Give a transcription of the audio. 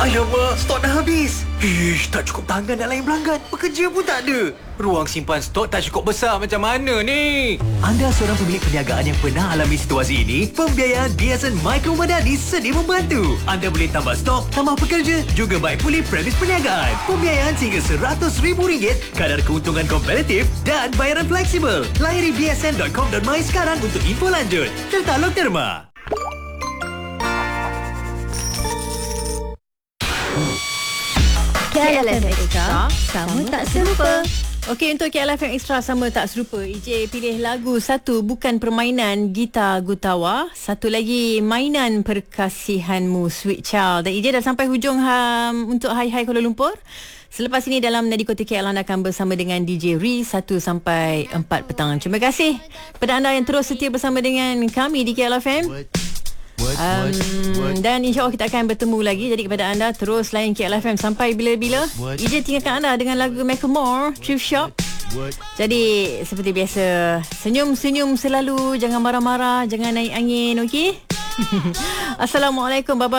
Alamak, stok dah habis. Ish, tak cukup tangan nak layan pelanggan. Pekerja pun tak ada. Ruang simpan stok tak cukup besar, macam mana ni? Anda seorang pemilik perniagaan yang pernah alami situasi ini? Pembiayaan BSN Micro Madani sedia membantu. Anda boleh tambah stok, tambah pekerja, juga baik pulih premis perniagaan. Pembiayaan hingga RM100,000, kadar keuntungan kompetitif dan bayaran fleksibel. Layari bsn.com.my sekarang untuk info lanjut. Tertaluk terma. KLFM Extra, sama tak serupa. Okey, untuk KLFM Extra sama tak serupa, EJ pilih lagu satu bukan permainan gitar Gutawa, satu lagi mainan perkasihanmu Sweet Child. Dan EJ dah sampai hujung untuk Hai Hai Kuala Lumpur. Selepas ini dalam Nadikota KL anda akan bersama dengan DJ Ri 1 sampai 4 petang. Terima kasih kepada anda yang terus setia bersama dengan kami di KLFM. Dan insyaAllah kita akan bertemu lagi. Jadi kepada anda, terus layan KLFM sampai bila-bila. EJ tinggalkan anda dengan lagu Macklemore, Thrift Shop. Jadi seperti biasa, senyum-senyum selalu, jangan marah-marah, jangan naik angin, okey? Assalamualaikum, bye-bye.